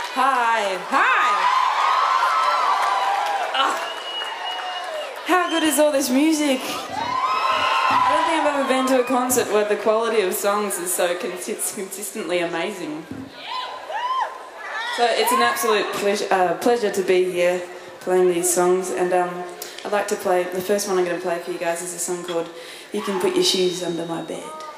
Hi, hi! How good is all this music? I don't think I've ever been to a concert where the quality of songs is so consistently amazing. So it's an absolute pleasure to be here playing these songs, and I'd like to play, the first one I'm going to play for you guys is a song called You Can Put Your Shoes Under My Bed.